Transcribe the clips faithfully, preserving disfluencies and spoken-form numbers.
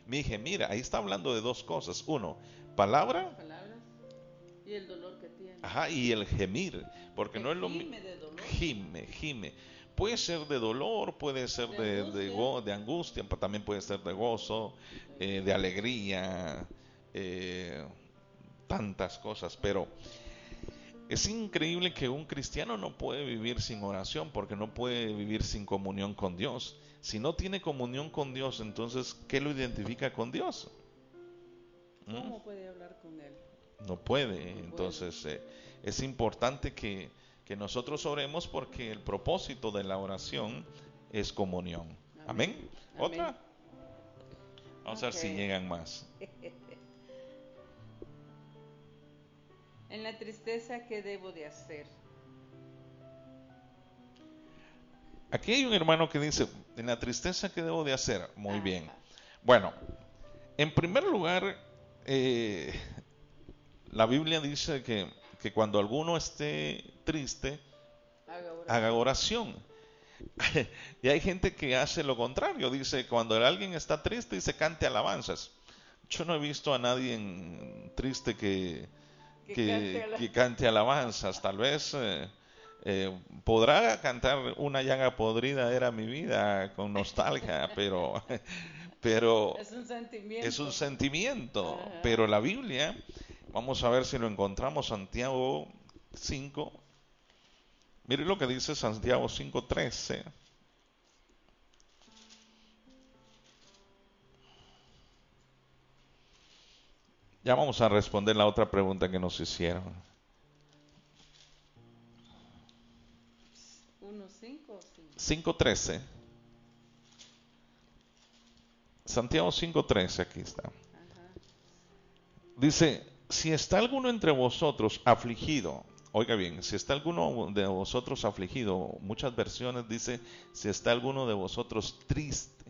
mi gemir. Ahí está hablando de dos cosas. Uno, palabra, Palabras y el dolor que tiene. ajá, y el gemir, porque Que no es lo mismo. gime de dolor. Gime, gime. Puede ser de dolor, puede ser De de, de, angustia. go- de angustia, pero también puede ser de gozo, eh, de alegría, eh, tantas cosas. Pero es increíble que un cristiano no puede vivir sin oración, porque no puede vivir sin comunión con Dios. Si no tiene comunión con Dios, entonces, ¿qué lo identifica con Dios? ¿Mm? ¿Cómo puede hablar con él? No puede. No puede. Entonces, eh, es importante que, que nosotros oremos, porque el propósito de la oración es comunión. Amén. Amén. Amén. ¿Otra? Vamos a ver si Ok. llegan más. En la tristeza, ¿qué debo de hacer? Aquí hay un hermano que dice, en la tristeza, ¿qué debo de hacer? Muy Ajá. bien. Bueno, en primer lugar, eh, la Biblia dice que, que cuando alguno esté triste, Haga oración. haga oración. Y hay gente que hace lo contrario. Dice, cuando alguien está triste, dice, cante alabanzas. Yo no he visto a nadie en- triste que, Que que, cante a la- que cante alabanzas. Tal vez eh, eh, podrá cantar Una llaga podrida era mi vida con nostalgia, pero, pero Es un sentimiento. es un sentimiento. Ajá. Pero la Biblia, vamos a ver si lo encontramos, Santiago cinco. Mire lo que dice Santiago cinco trece. Ya vamos a responder la otra pregunta que nos hicieron. ¿Uno, cinco o cinco? cinco trece. Santiago cinco trece, aquí está. Ajá. Dice, si está alguno entre vosotros afligido, oiga bien, si está alguno de vosotros afligido, muchas versiones dice, si está alguno de vosotros triste,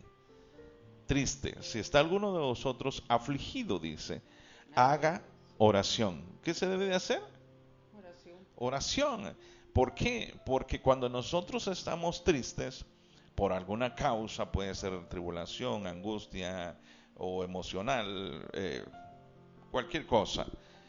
triste, si está alguno de vosotros afligido, dice, haga oración. ¿Qué se debe de hacer? Oración. Oración. ¿Por qué? Porque cuando nosotros estamos tristes, por alguna causa, puede ser tribulación, angustia o emocional, eh, cualquier cosa,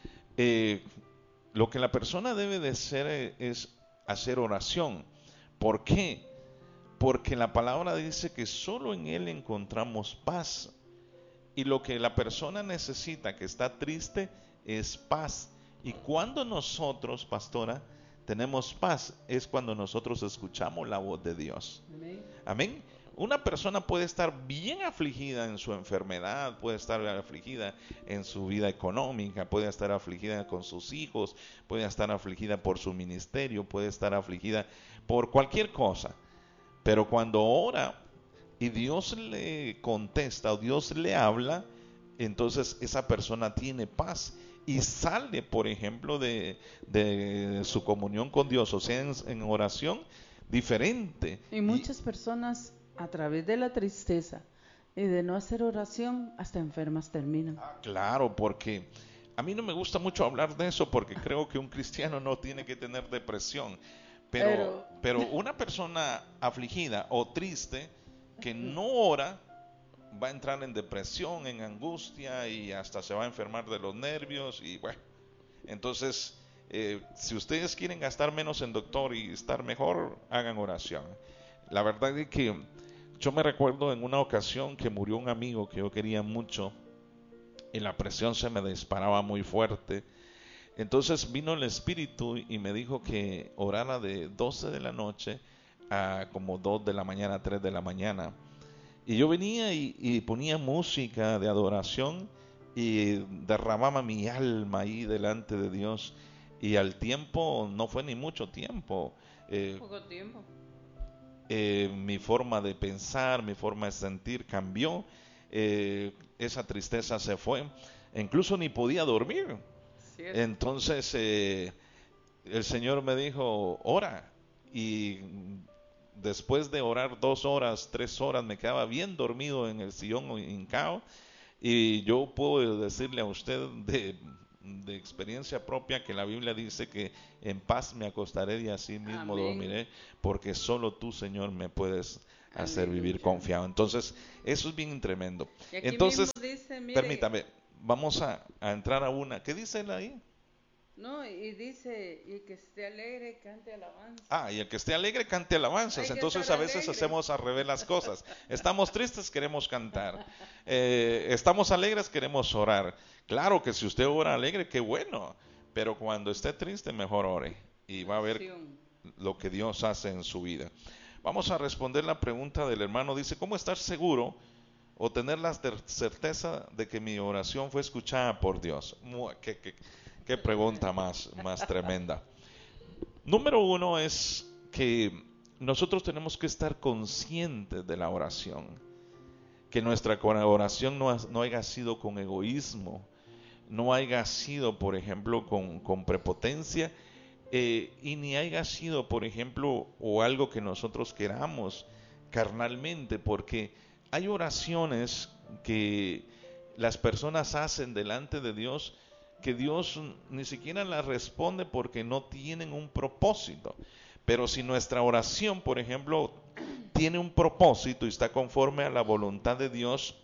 eh, lo que la persona debe de hacer eh, es hacer oración. ¿Por qué? Porque la palabra dice que solo en Él encontramos paz. Y lo que la persona necesita, que está triste, es paz. Y cuando nosotros, pastora, tenemos paz, es cuando nosotros escuchamos la voz de Dios. Amén. Amén. Una persona puede estar bien afligida en su enfermedad, puede estar afligida en su vida económica, puede estar afligida con sus hijos, puede estar afligida por su ministerio, puede estar afligida por cualquier cosa. Pero cuando ora y Dios le contesta o Dios le habla, entonces esa persona tiene paz y sale, por ejemplo, de, de su comunión con Dios, o sea, en, en oración, diferente. Y muchas personas, a través de la tristeza y de no hacer oración, hasta enfermas terminan. Ah, claro, porque a mí no me gusta mucho hablar de eso, porque creo que un cristiano no tiene que tener depresión. Pero, Pero- pero una persona afligida o triste que no ora va a entrar en depresión, en angustia y hasta se va a enfermar de los nervios y bueno. Entonces, eh, si ustedes quieren gastar menos en doctor y estar mejor, hagan oración. La verdad es que yo me recuerdo en una ocasión que murió un amigo que yo quería mucho y la presión se me disparaba muy fuerte. Entonces vino el Espíritu y me dijo que orara de doce de la noche a como dos de la mañana, tres de la mañana. Y yo venía y, y ponía música de adoración y derramaba mi alma ahí delante de Dios. Y al tiempo, no fue ni mucho tiempo, eh, Poco tiempo. eh, mi forma de pensar, mi forma de sentir cambió. Eh, esa tristeza se fue. Incluso ni podía dormir. ¿Cierto? Entonces eh, el Señor me dijo, ora. Y después de orar dos horas, tres horas, me quedaba bien dormido en el sillón hincado. Y yo puedo decirle a usted de, de experiencia propia que la Biblia dice que en paz me acostaré y así mismo Amén. dormiré, porque solo tú, Señor, me puedes hacer vivir Aleluya. confiado. Entonces, eso es bien tremendo. Y aquí Entonces, mismo dice, mire, permítame, vamos a, a entrar a una. ¿Qué dice él ahí? no, y dice, y que esté alegre, cante alabanza. Ah, y el que esté alegre cante alabanzas. Hay que Entonces estar a veces alegre. hacemos al revés las cosas. Estamos tristes, queremos cantar. Eh, estamos alegres, queremos orar. Claro que si usted ora alegre, qué bueno. Pero cuando esté triste, mejor ore. Y va a ver Oración. lo que Dios hace en su vida. Vamos a responder la pregunta del hermano. Dice, ¿cómo estar seguro o tener la ter- certeza de que mi oración fue escuchada por Dios? Mu- Qué, qué- qué pregunta más, más tremenda. Número uno es que nosotros tenemos que estar conscientes de la oración, que nuestra oración no, ha- no haya sido con egoísmo, no haya sido, por ejemplo, con, con prepotencia, eh, y ni haya sido, por ejemplo, o algo que nosotros queramos carnalmente, porque hay oraciones que las personas hacen delante de Dios que Dios ni siquiera las responde porque no tienen un propósito. Pero si nuestra oración, por ejemplo, tiene un propósito y está conforme a la voluntad de Dios,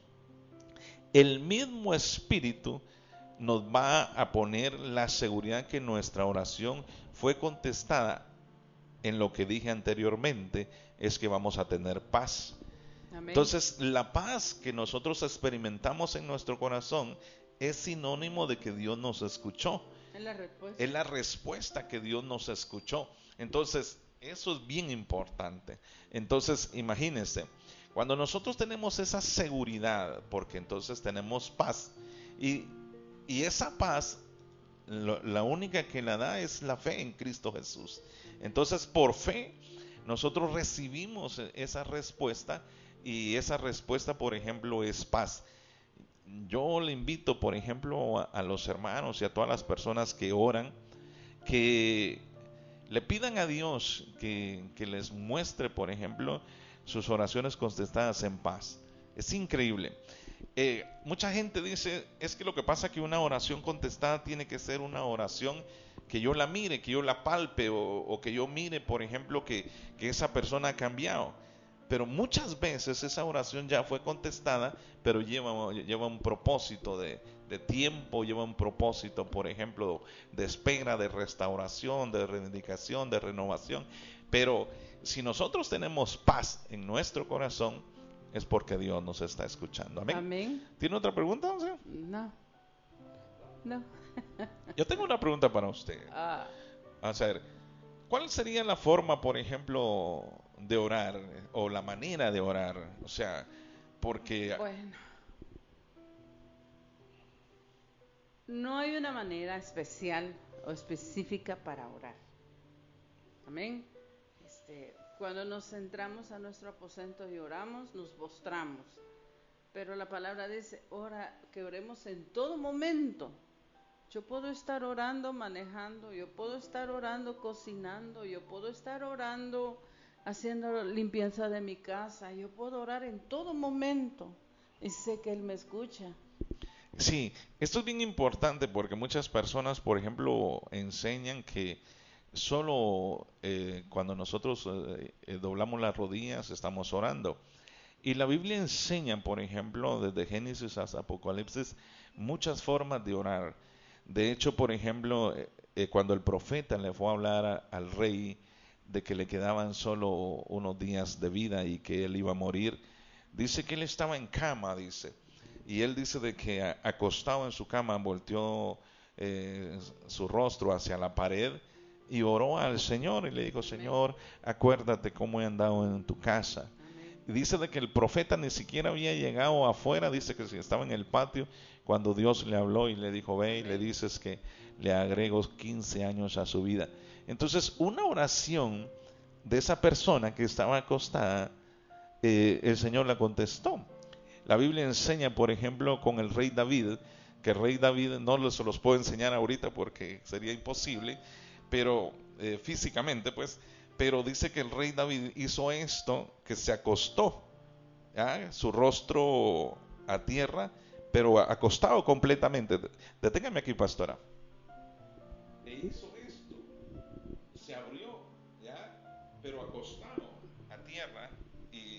el mismo Espíritu nos va a poner la seguridad que nuestra oración fue contestada. En lo que dije anteriormente es que vamos a tener paz. Amén. Entonces, la paz que nosotros experimentamos en nuestro corazón es sinónimo de que Dios nos escuchó. Es la respuesta. Es la respuesta que Dios nos escuchó. Entonces, eso es bien importante. Entonces, imagínense, cuando nosotros tenemos esa seguridad, porque entonces tenemos paz, y, y esa paz, lo, la única que la da es la fe en Cristo Jesús. Entonces, por fe, nosotros recibimos esa respuesta, y esa respuesta, por ejemplo, es paz. Yo le invito, por ejemplo, a, a los hermanos y a todas las personas que oran, que le pidan a Dios que, que les muestre, por ejemplo, sus oraciones contestadas en paz. Es increíble. Eh, mucha gente dice, es que lo que pasa es que una oración contestada tiene que ser una oración que yo la mire, que yo la palpe, o, o que yo mire, por ejemplo, que, que esa persona ha cambiado. Pero muchas veces esa oración ya fue contestada, pero lleva, lleva un propósito de, de tiempo, lleva un propósito, por ejemplo, de espera, de restauración, de reivindicación, de renovación. Pero si nosotros tenemos paz en nuestro corazón, es porque Dios nos está escuchando. Amén. Amén. ¿Tiene otra pregunta? ¿Sí? No. No. Yo tengo una pregunta para usted. Ah, A ver, ¿cuál sería la forma, por ejemplo, de orar o la manera de orar? O sea, porque bueno. No hay una manera especial o específica para orar. Amén. Este, cuando nos entramos a nuestro aposento y oramos, nos postramos. Pero la palabra dice, ora, que oremos en todo momento. Yo puedo estar orando manejando, yo puedo estar orando cocinando, yo puedo estar orando haciendo limpieza de mi casa, yo puedo orar en todo momento y sé que Él me escucha. sí, esto es bien importante porque muchas personas, por ejemplo, enseñan que solo eh, cuando nosotros eh, eh, doblamos las rodillas estamos orando. Y la Biblia enseña, por ejemplo, desde Génesis hasta Apocalipsis, muchas formas de orar. De hecho, por ejemplo, eh, eh, cuando el profeta le fue a hablar a- al rey de que le quedaban solo unos días de vida y que él iba a morir, dice que él estaba en cama, dice. Y él dice de que a- acostado en su cama volteó eh, su rostro hacia la pared y oró al Señor y le dijo, Señor, acuérdate cómo he andado en tu casa. Amén. Y dice de que el profeta ni siquiera había llegado afuera, dice que estaba en el patio cuando Dios le habló y le dijo, ve y le dices que le agrego quince años a su vida. Entonces, una oración de esa persona que estaba acostada, eh, el Señor la contestó. La Biblia enseña, por ejemplo, con el rey David, que el rey David no se los puedo enseñar ahorita porque sería imposible, pero eh, físicamente, pues, pero dice que el rey David hizo esto, que se acostó, ¿ya? Su rostro a tierra, pero acostado completamente. Deténgame aquí, pastora. E hizo esto, se abrió, ¿ya? Pero acostado a tierra y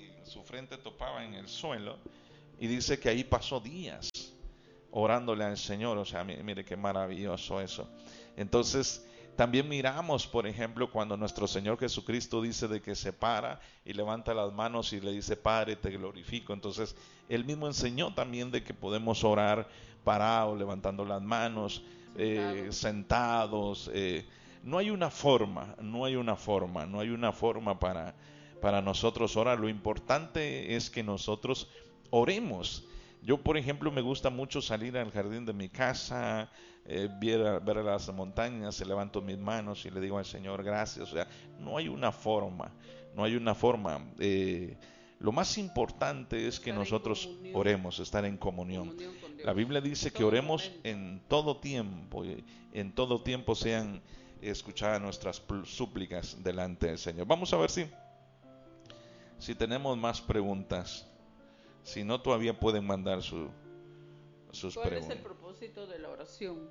frente topaba en el suelo, y dice que ahí pasó días orándole al Señor. O sea, mire qué maravilloso eso. Entonces, también miramos, por ejemplo, cuando nuestro Señor Jesucristo dice de que se para y levanta las manos y le dice, Padre, te glorifico. Entonces, Él mismo enseñó también de que podemos orar parados, levantando las manos, eh, sentados. Eh, no hay una forma, no hay una forma, no hay una forma para, para nosotros orar. Lo importante es que nosotros oremos. Yo, por ejemplo, me gusta mucho salir al jardín de mi casa, eh, ver, ver las montañas, levanto mis manos y le digo al Señor gracias. O sea, no hay una forma, no hay una forma. Eh, lo más importante es que estar nosotros en oremos, estar en comunión. comunión con Dios. La Biblia dice En que todo oremos momento. en todo tiempo, y en todo tiempo sean escuchadas nuestras súplicas delante del Señor. Vamos a ver si, si tenemos más preguntas. Si no, todavía pueden mandar su, sus ¿Cuál preguntas. es el propósito de la oración?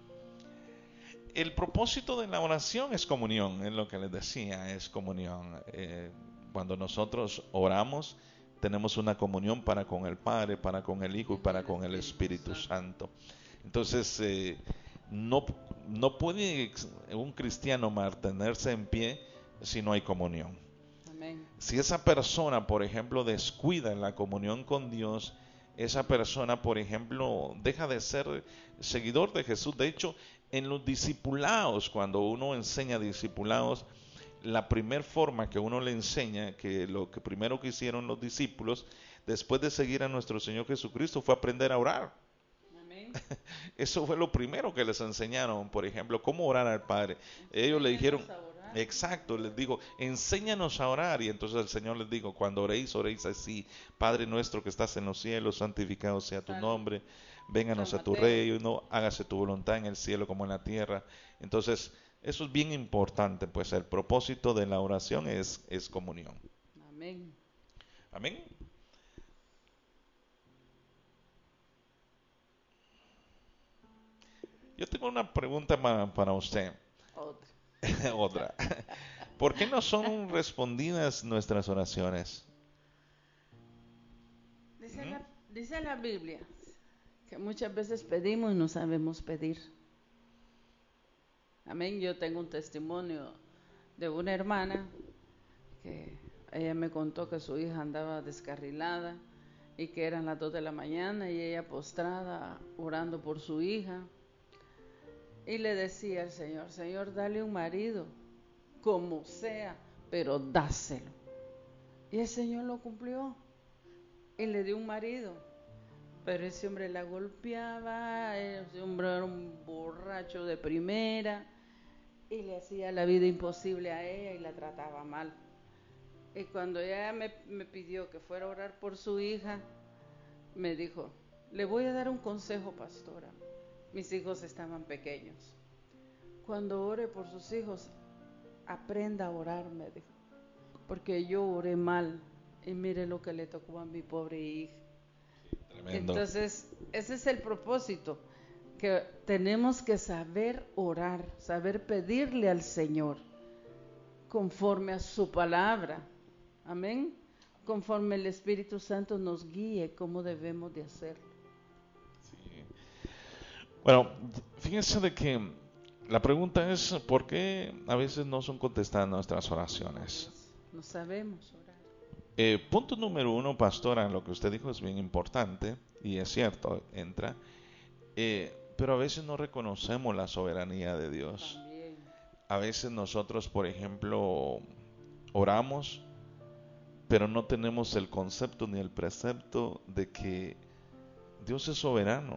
El propósito de la oración es comunión, es lo que les decía, es comunión. Eh, cuando nosotros oramos, tenemos una comunión para con el Padre, para con el Hijo y para con el Espíritu Santo. Entonces, eh, no, no puede un cristiano mantenerse en pie si no hay comunión. Amén. Si esa persona, por ejemplo, descuida la comunión con Dios, esa persona, por ejemplo, deja de ser seguidor de Jesús. De hecho, en los discipulados, cuando uno enseña discipulados, la primera forma que uno le enseña, que lo que primero que hicieron los discípulos, después de seguir a nuestro Señor Jesucristo, fue aprender a orar. Amén. Eso fue lo primero que les enseñaron, por ejemplo, cómo orar al Padre. Ellos le dijeron, exacto, les digo, enséñanos a orar. Y entonces el Señor les dijo, cuando oréis, oréis así: Padre nuestro que estás en los cielos, santificado sea tu nombre, vénganos a tu reino, hágase tu voluntad en el cielo como en la tierra. Entonces, eso es bien importante, pues el propósito de la oración es, es comunión. Amén. Amén. Yo tengo una pregunta ma- para usted. Otra. Otra. ¿Por qué no son respondidas nuestras oraciones? Dice, la, dice la Biblia que muchas veces pedimos y no sabemos pedir. Amén. Yo tengo un testimonio de una hermana que ella me contó que su hija andaba descarrilada y que eran las dos de la mañana y ella postrada orando por su hija. Y le decía al Señor, Señor, dale un marido, como sea, pero dáselo. Y el Señor lo cumplió y le dio un marido. Pero ese hombre la golpeaba, ese hombre era un borracho de primera y le hacía la vida imposible a ella y la trataba mal. Y cuando ella me, me pidió que fuera a orar por su hija, me dijo, le voy a dar un consejo, pastora. Mis hijos estaban pequeños. Cuando ore por sus hijos, aprenda a orar, me dijo, porque yo oré mal y mire lo que le tocó a mi pobre hija. Tremendo. Entonces, ese es el propósito, que tenemos que saber orar, saber pedirle al Señor conforme a su palabra. Amén. Conforme el Espíritu Santo nos guíe cómo debemos de hacerlo. Sí. Bueno, fíjense de que la pregunta es, ¿por qué a veces no son contestadas nuestras oraciones? No sabemos orar. Eh, punto número uno, pastora, lo que usted dijo es bien importante y es cierto, entra, eh, pero a veces no reconocemos la soberanía de Dios. También. A veces nosotros, por ejemplo, oramos, pero no tenemos el concepto ni el precepto de que Dios es soberano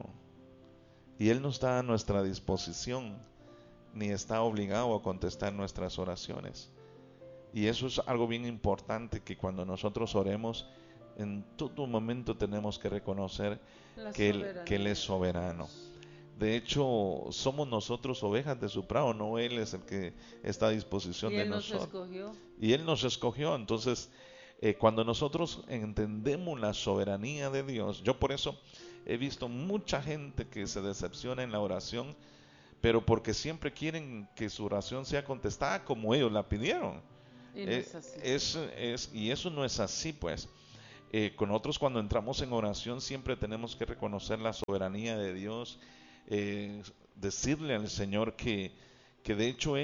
y Él no está a nuestra disposición ni está obligado a contestar nuestras oraciones. Y eso es algo bien importante, que cuando nosotros oremos, en todo momento tenemos que reconocer que él, que él es soberano. De hecho, somos nosotros ovejas de su prado, no Él es el que está a disposición y de él nosotros. Nos escogió. Y Él nos escogió. Entonces, eh, cuando nosotros entendemos la soberanía de Dios, yo por eso he visto mucha gente que se decepciona en la oración, pero porque siempre quieren que su oración sea contestada como ellos la pidieron. Y no es así. Es, es, y eso no es así, pues. Eh, con otros, cuando entramos en oración, siempre tenemos que reconocer la soberanía de Dios, eh, decirle al Señor que, que de hecho